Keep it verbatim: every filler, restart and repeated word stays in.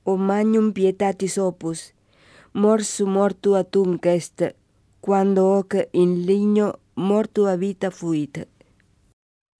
o magnum pietatis opus, morsu mortu atum est, quando hoc in ligno mortua vita fuit.